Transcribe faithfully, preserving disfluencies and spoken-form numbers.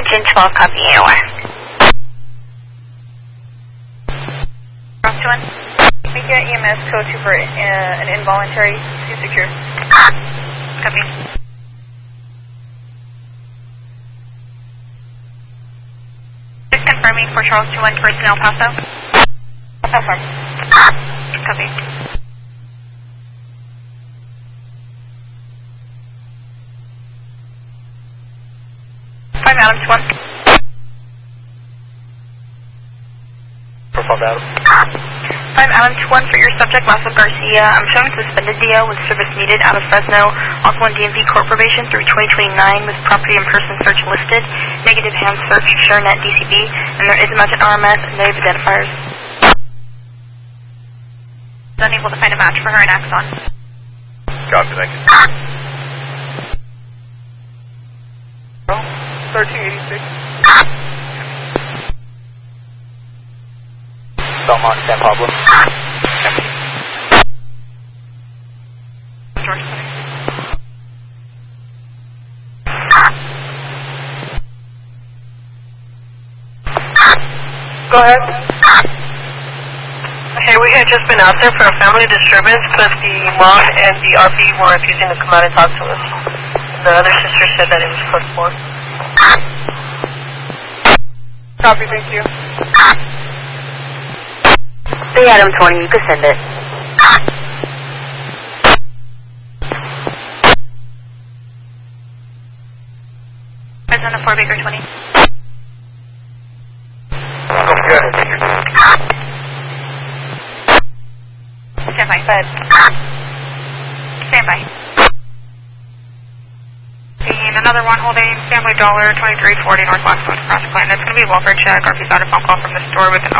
Engine twelve, copy A O R. Cross to one. Make an E M S code two for uh, an involuntary to secure. Copy. Just confirming for Charles two one first in El Paso. Confirm. Copy. Five Adams one. For five Adams. Five Adams one for your subject, Lasso Garcia. I'm showing suspended D O with service needed out of Fresno. Also on D M V court probation through twenty twenty-nine with property and person search listed. Negative hand search, SureNet D C B, and there is a match at R M S and native identifiers. Unable to find a match for her in Axon. Copy, thank you. thirteen eighty-six. Belmont, San Pablo. George. Go ahead. Okay, we had just been out there for a family disturbance, but the mom and the R P were refusing to come out and talk to us. The other sister said that it was code four. Copy, thank you. three Adam twenty, you can send it. Arizona four Baker twenty. Oh, good. Stand by. Go ahead. Stand by. And another one holding family dollar twenty-three forty North Waxwood, cross line. That's going to be a welfare check or if you've got a phone call from the store with an